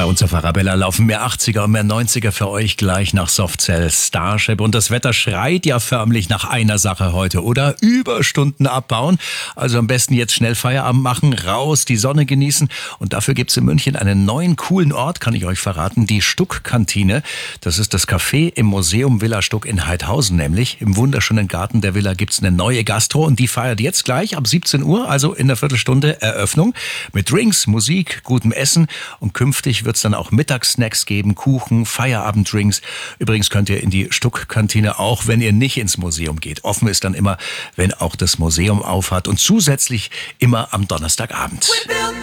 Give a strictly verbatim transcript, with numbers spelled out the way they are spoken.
Bei uns auf Arabella laufen mehr achtziger und mehr neunziger für euch gleich nach Softcell Starship. Und das Wetter schreit ja förmlich nach einer Sache heute, oder? Überstunden abbauen. Also am besten jetzt schnell Feierabend machen, raus, die Sonne genießen. Und dafür gibt's in München einen neuen, coolen Ort, kann ich euch verraten, die Stuck-Kantine. Das ist das Café im Museum Villa Stuck in Heidhausen nämlich. Im wunderschönen Garten der Villa gibt's eine neue Gastro und die feiert jetzt gleich ab siebzehn Uhr, also in einer Viertelstunde Eröffnung. Mit Drinks, Musik, gutem Essen und künftig wird es dann auch Mittagssnacks geben, Kuchen, Feierabenddrinks. Übrigens könnt ihr in die Stuck-Kantine auch, wenn ihr nicht ins Museum geht. Offen ist dann immer, wenn auch das Museum aufhat und zusätzlich immer am Donnerstagabend.